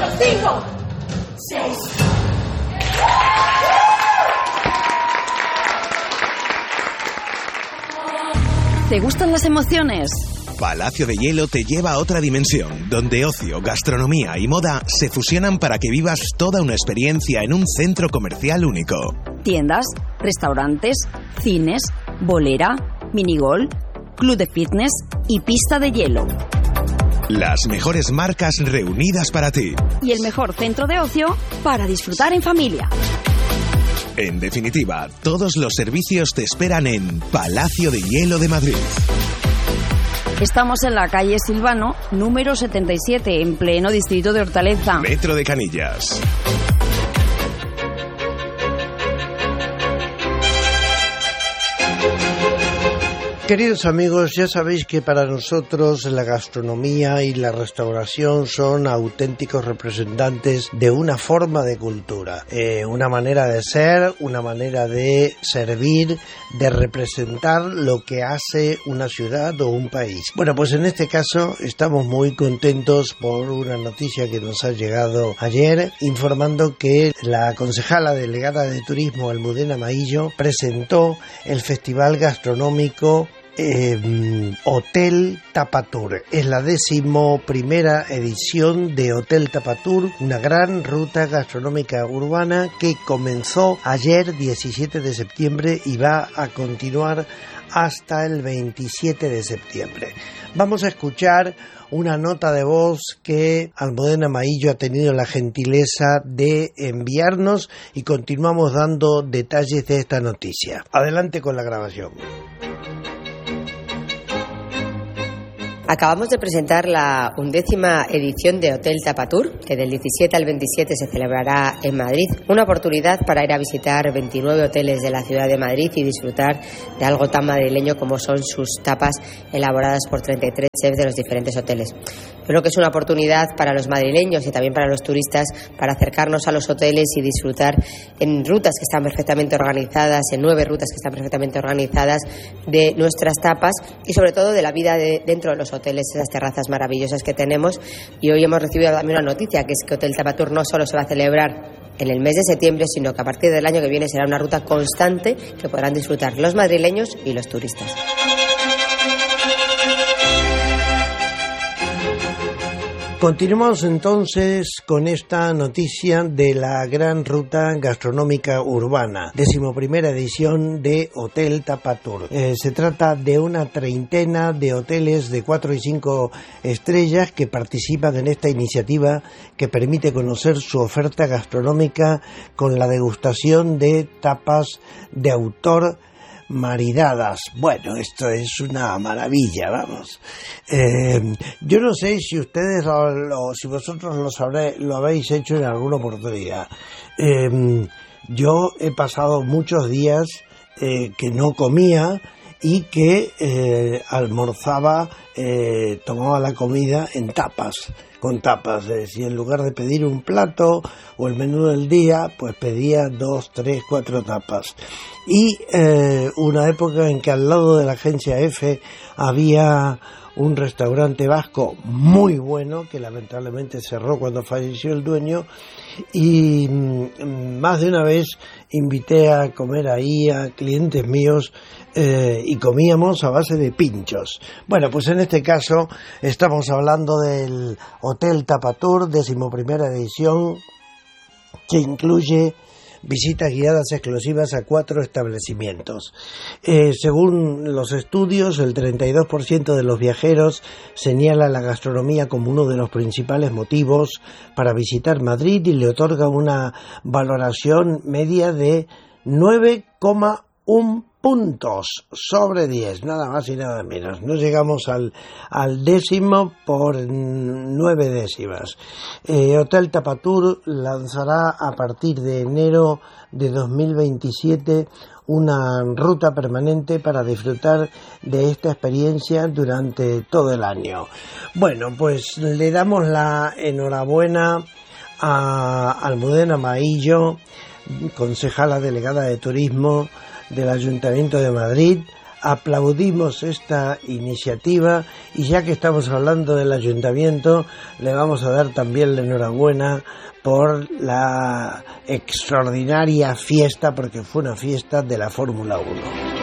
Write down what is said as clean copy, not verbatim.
4, 5, 6. ¿Te gustan las emociones? Palacio de Hielo te lleva a otra dimensión, donde ocio, gastronomía y moda se fusionan para que vivas toda una experiencia en un centro comercial único. Tiendas, restaurantes, cines, bolera, minigol, club de fitness y pista de hielo. Las mejores marcas reunidas para ti. Y el mejor centro de ocio para disfrutar en familia. En definitiva, todos los servicios te esperan en Palacio de Hielo de Madrid. Estamos en la calle Silvano, número 77, en pleno distrito de Hortaleza. Metro de Canillas. Queridos amigos, ya sabéis que para nosotros la gastronomía y la restauración son auténticos representantes de una forma de cultura, una manera de ser, una manera de servir, de representar lo que hace una ciudad o un país. Bueno, pues en este caso estamos muy contentos por una noticia que nos ha llegado ayer, informando que la concejala delegada de Turismo, Almudena Maillo, presentó el Festival Gastronómico Hotel Tapatur. Es la 11ª edición de Hotel Tapatur, una gran ruta gastronómica urbana que comenzó ayer 17 de septiembre y va a continuar hasta el 27 de septiembre. Vamos a escuchar una nota de voz que Almudena Maillo ha tenido la gentileza de enviarnos y continuamos dando detalles de esta noticia. Adelante con la grabación. Acabamos de presentar la 11ª edición de Hotel Tapatur, que del 17 al 27 se celebrará en Madrid. Una oportunidad para ir a visitar 29 hoteles de la ciudad de Madrid y disfrutar de algo tan madrileño como son sus tapas elaboradas por 33 chefs de los diferentes hoteles. Yo creo que es una oportunidad para los madrileños y también para los turistas para acercarnos a los hoteles y disfrutar en rutas que están perfectamente organizadas, en 9 rutas que están perfectamente organizadas, de nuestras tapas y sobre todo de la vida dentro de los hoteles, esas terrazas maravillosas que tenemos. Y hoy hemos recibido también una noticia, que es que Hotel Tapatur no solo se va a celebrar en el mes de septiembre, sino que a partir del año que viene será una ruta constante que podrán disfrutar los madrileños y los turistas. Continuamos entonces con esta noticia de la gran ruta gastronómica urbana, 11ª edición de Hotel Tapatur. Se trata de una treintena de hoteles de 4 y 5 estrellas que participan en esta iniciativa que permite conocer su oferta gastronómica con la degustación de tapas de autor maridadas. Bueno, esto es una maravilla, vamos. Yo no sé si ustedes si vosotros lo habéis hecho en alguna oportunidad. Yo he pasado muchos días que no comía y que almorzaba, tomaba la comida en tapas, con tapas, es decir, en lugar de pedir un plato o el menú del día, pues pedía 2, 3, 4 tapas. Y una época en que al lado de la agencia F había un restaurante vasco muy bueno que lamentablemente cerró cuando falleció el dueño, y más de una vez invité a comer ahí a clientes míos y comíamos a base de pinchos. Bueno, pues en este caso estamos hablando del Hotel Tapatur, 11ª edición, que incluye visitas guiadas exclusivas a 4 establecimientos. Según los estudios, el 32% de los viajeros señala la gastronomía como uno de los principales motivos para visitar Madrid y le otorga una valoración media de 9,1 puntos sobre 10, nada más y nada menos. No llegamos al décimo por 9 décimas. Hotel Tapatur lanzará a partir de enero de 2027 una ruta permanente para disfrutar de esta experiencia durante todo el año. Bueno, pues le damos la enhorabuena a Almudena Maillo, concejala delegada de Turismo del Ayuntamiento de Madrid, aplaudimos esta iniciativa y ya que estamos hablando del ayuntamiento, le vamos a dar también la enhorabuena por la extraordinaria fiesta, porque fue una fiesta de la Fórmula 1.